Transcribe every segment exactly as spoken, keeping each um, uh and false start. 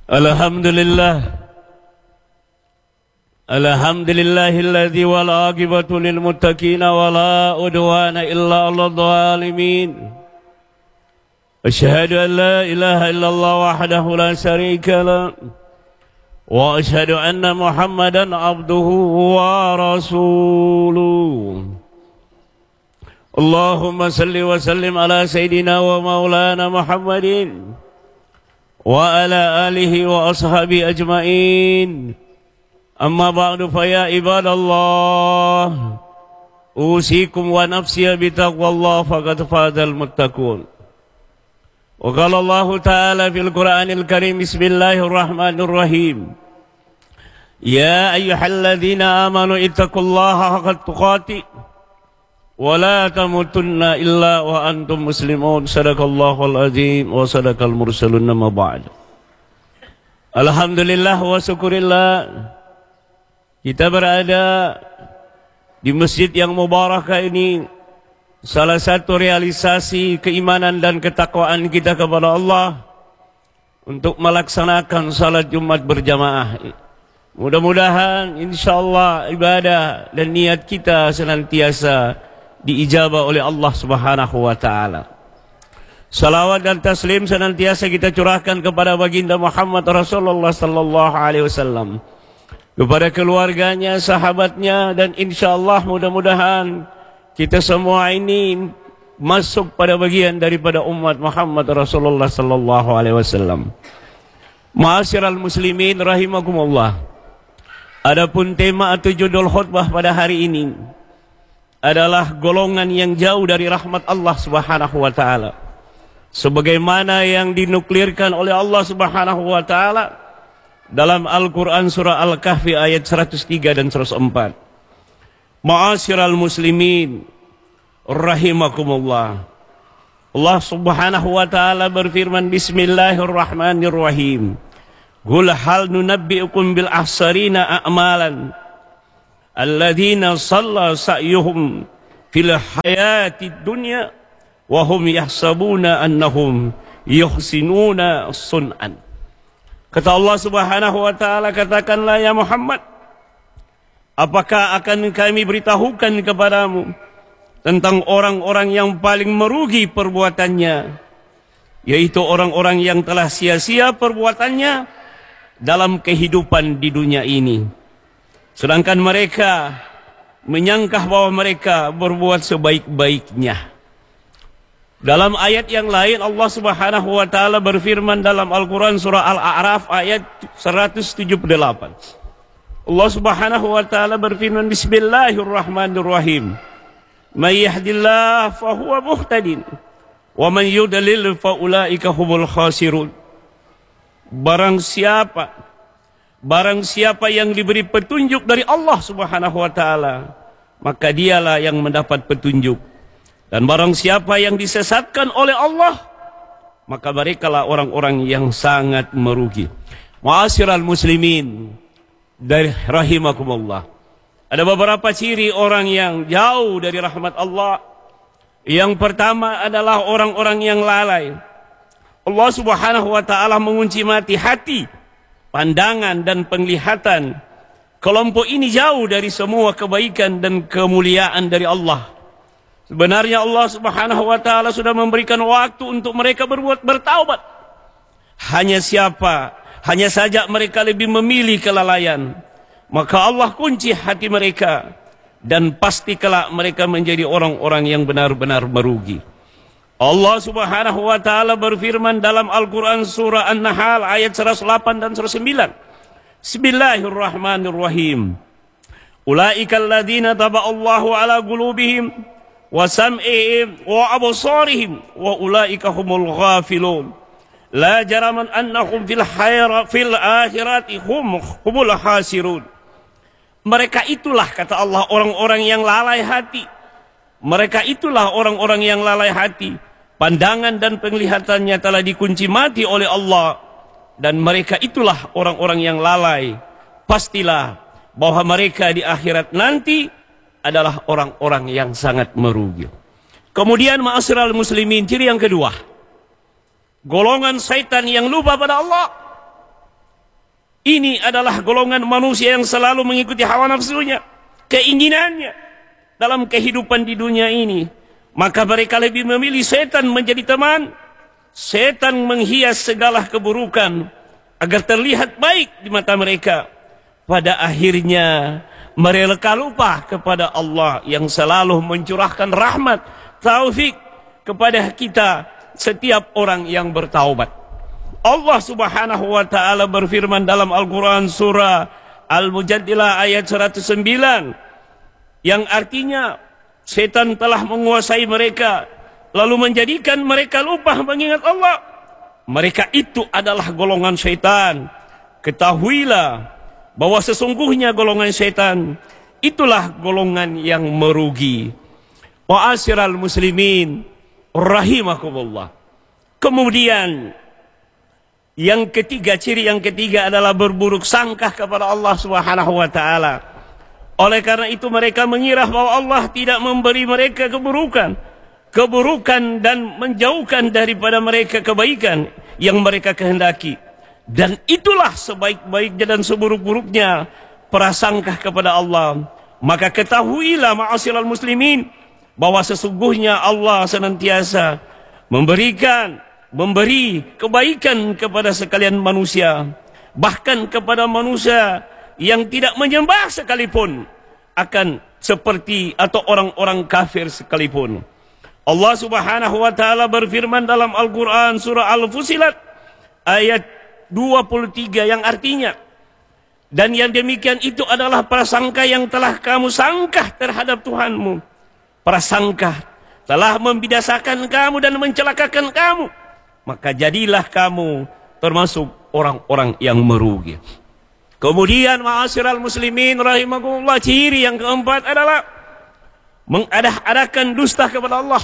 Alhamdulillah. Alhamdulillahilladzi wal aqibatu lil muttaqin wa la udwana illa 'alal zalimin. Asyhadu an la ilaha illallah wahdahu la syarika lah wa asyhadu anna Muhammadan abduhu wa rasuluh. Allahumma salli wa sallim ala sayyidina wa maulana Muhammadin wa ala alihi wa ashabi ajma'in. Amma ba'du fa ya ibadallah, usikum wa nafsiya bitaqwallah faqad fazal muttaqun. Wa qala Allah ta'ala fil Qur'anil Karim, bismillahirrahmanirrahim, ya ayyuhalladzina amanu ittaqullaha haqqa tuqatih wa la tamutunna illa wa antum muslimun. Sadaqallahul azim wa sadaqal mursalun. Ma ba'd. Alhamdulillah wa syukurillah, kita berada di masjid yang mubarakah ini, salah satu realisasi keimanan dan ketakwaan kita kepada Allah untuk melaksanakan salat Jumat berjamaah. Mudah-mudahan insyaallah ibadah dan niat kita senantiasa diijabah oleh Allah Subhanahu wa taala. Salawat dan taslim senantiasa kita curahkan kepada baginda Muhammad Rasulullah sallallahu alaihi wasallam, kepada keluarganya, sahabatnya, dan insyaallah mudah-mudahan kita semua ini masuk pada bagian daripada umat Muhammad Rasulullah sallallahu alaihi wasallam. Ma'asyiral muslimin rahimakumullah. Adapun tema atau judul khutbah pada hari ini adalah golongan yang jauh dari rahmat Allah Subhanahu wa taala, sebagaimana yang dinuklirkan oleh Allah Subhanahu wa taala dalam Al-Qur'an surah Al-Kahfi ayat seratus tiga dan seratus empat. Ma'asyiral muslimin rahimakumullah. Allah Subhanahu wa taala berfirman, bismillahirrahmanirrahim, qul hal nunabbi'ukum bil ahsarina a'malan alladzina shalla sa'yuhum fil hayatid dunya wa hum yahsabuna annahum yuhsinuna sun'an. Kata Allah Subhanahu wa taala, katakanlah ya Muhammad, apakah akan kami beritahukan kepadamu tentang orang-orang yang paling merugi perbuatannya, yaitu orang-orang yang telah sia-sia perbuatannya dalam kehidupan di dunia ini, sedangkan mereka menyangka bahwa mereka berbuat sebaik-baiknya. Dalam ayat yang lain Allah Subhanahu wa taala berfirman dalam Al-Qur'an surah Al-A'raf ayat seratus tujuh puluh delapan. Allah Subhanahu wa taala berfirman, bismillahirrahmanirrahim, may yahdillahu fahuwa muhtadin wa man yudlil fa ulaika humul khasirun. Barang siapa barang siapa yang diberi petunjuk dari Allah Subhanahu wa taala, maka dialah yang mendapat petunjuk. Dan barang siapa yang disesatkan oleh Allah, maka merekalah orang-orang yang sangat merugi. Ma'asyiral muslimin dari rahimakumullah. Ada beberapa ciri orang yang jauh dari rahmat Allah. Yang pertama adalah orang-orang yang lalai. Allah Subhanahu wa taala mengunci mati hati, pandangan dan penglihatan. Kelompok ini jauh dari semua kebaikan dan kemuliaan dari Allah. Sebenarnya Allah Subhanahu wa taala sudah memberikan waktu untuk mereka berbuat bertaubat. Hanya siapa, hanya saja mereka lebih memilih kelalaian, maka Allah kunci hati mereka, dan pasti kelak mereka menjadi orang-orang yang benar-benar merugi. Allah Subhanahu wa taala berfirman dalam Al-Qur'an surah An-Nahl ayat seratus delapan dan seratus sembilan. Bismillahirrahmanirrahim. Ulaikal ladzina taba'allahu ala qulubihim wa sam'ihim wa absarihim wa ulaika humul ghafilun. La jaraman annahum fil hayra fil akhirati hum humul khasirun. Mereka itulah, kata Allah, orang-orang yang lalai hati. Mereka itulah orang-orang yang lalai hati. Pandangan dan penglihatannya telah dikunci mati oleh Allah, dan mereka itulah orang-orang yang lalai. Pastilah bahwa mereka di akhirat nanti adalah orang-orang yang sangat merugi. Kemudian ma'asyiral muslimin, ciri yang kedua, golongan syaitan yang lupa pada Allah. Ini adalah golongan manusia yang selalu mengikuti hawa nafsunya, keinginannya dalam kehidupan di dunia ini. Maka mereka lebih memilih setan menjadi teman. Setan menghias segala keburukan agar terlihat baik di mata mereka. Pada akhirnya mereka lupa kepada Allah yang selalu mencurahkan rahmat, taufik kepada kita setiap orang yang bertaubat. Allah Subhanahu wa taala berfirman dalam Al-Qur'an surah Al-Mujadilah ayat seratus sembilan yang artinya setan telah menguasai mereka lalu menjadikan mereka lupa mengingat Allah. Mereka itu adalah golongan setan. Ketahuilah bahwa sesungguhnya golongan setan itulah golongan yang merugi. Wa'asyiral muslimin rahimakumullah. Kemudian yang ketiga, ciri yang ketiga adalah berburuk sangka kepada Allah Subhanahu wa taala. Oleh karena itu mereka mengira bahwa Allah tidak memberi mereka keburukan, keburukan dan menjauhkan daripada mereka kebaikan yang mereka kehendaki. Dan itulah sebaik-baiknya dan seburuk-buruknya prasangka kepada Allah. Maka ketahuilah ma'asyiral muslimin bahwa sesungguhnya Allah senantiasa memberikan, memberi kebaikan kepada sekalian manusia, bahkan kepada manusia yang tidak menyembah sekalipun, akan seperti atau orang-orang kafir sekalipun. Allah Subhanahu wa taala berfirman dalam Al-Qur'an surah Al-Fusilat ayat dua puluh tiga yang artinya, dan yang demikian itu adalah prasangka yang telah kamu sangka terhadap Tuhanmu. Prasangka telah membidasakan kamu dan mencelakakan kamu, maka jadilah kamu termasuk orang-orang yang merugi. Kemudian ma'asyiral muslimin rahimakumullah, ciri yang keempat adalah mengadah-adakan dusta kepada Allah.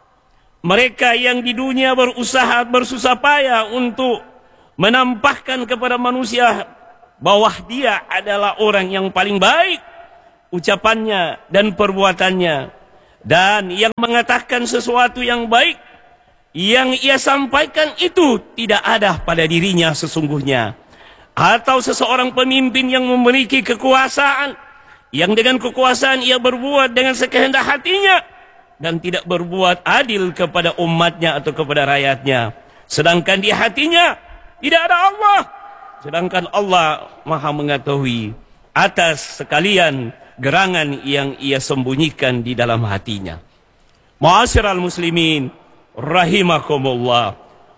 Mereka yang di dunia berusaha bersusah payah untuk menampakkan kepada manusia bahwa dia adalah orang yang paling baik ucapannya dan perbuatannya, dan yang mengatakan sesuatu yang baik yang ia sampaikan itu tidak ada pada dirinya sesungguhnya. Atau seseorang pemimpin yang memiliki kekuasaan, yang dengan kekuasaan ia berbuat dengan sekehendak hatinya dan tidak berbuat adil kepada umatnya atau kepada rakyatnya, sedangkan di hatinya tidak ada Allah, sedangkan Allah Maha mengetahui atas sekalian gerangan yang ia sembunyikan di dalam hatinya. Ma'asyiral muslimin rahimakumullah,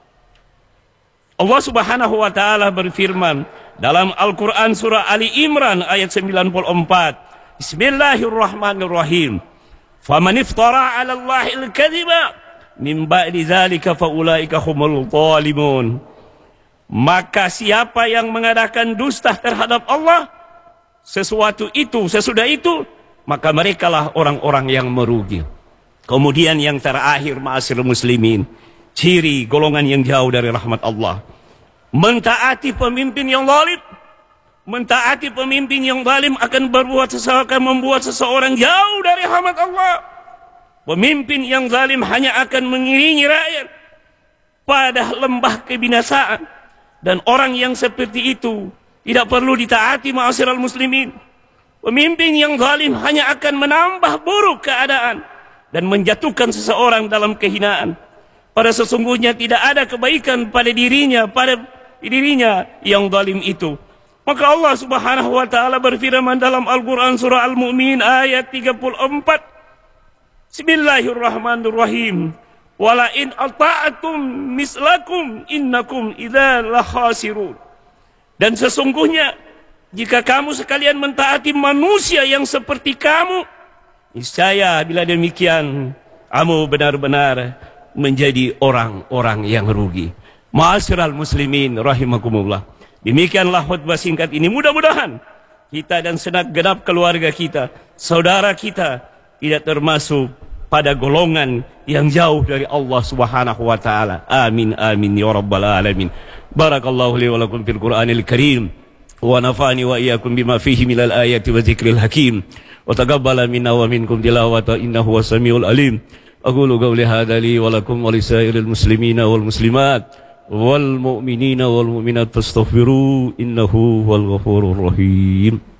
Allah Subhanahu wa taala berfirman dalam Al-Qur'an surah Ali Imran ayat sembilan puluh empat. Bismillahirrahmanirrahim. Faman iftara 'ala Allahil kadhiba min ba'di dzalika faulaika humul zalimun. Maka siapa yang mengadakan dusta terhadap Allah sesuatu itu sesudah itu, maka merekalah orang-orang yang merugi. Kemudian yang terakhir ma'asyiral muslimin, ciri golongan yang jauh dari rahmat Allah, mentaati pemimpin yang zalim. Mentaati pemimpin yang zalim akan berbuat sesuatu, akan membuat seseorang jauh dari rahmat Allah. Pemimpin yang zalim hanya akan mengiringi rakyat pada lembah kebinasaan, dan orang yang seperti itu tidak perlu ditaati ma'asyiral muslimin. Pemimpin yang zalim hanya akan menambah buruk keadaan dan menjatuhkan seseorang dalam kehinaan. Pada sesungguhnya tidak ada kebaikan pada dirinya, pada dirinya yang zalim itu. Maka Allah Subhanahu wa taala berfirman dalam Al-Qur'an surah Al-Mu'min ayat tiga puluh empat. Bismillahirrahmanirrahim. Wala in ata'atum mislakum innakum idza la khasirun. Dan sesungguhnya jika kamu sekalian mentaati manusia yang seperti kamu, niscaya bila demikian kamu benar-benar menjadi orang-orang yang rugi. Ma'asyiral muslimin rahimakumullah. Demikianlah khutbah singkat ini. Mudah-mudahan kita dan segenap genap keluarga kita, saudara kita, tidak termasuk pada golongan yang jauh dari Allah Subhanahu wa taala. Amin amin ya rabbal alamin. Barakallahu li wa lakum fil Qur'anil Karim wa nafa'ani wa iyyakum bima fihi minal ayati wa dzikril hakim. Wa taqabbala minna wa minkum tilawata innahu was samiul alim. Aqulu qawli hadza li wa lakum wa lisairil muslimina wal muslimat. wal mu'minina wal mu'minat fastaghfiru innahu wal ghafurur rahim.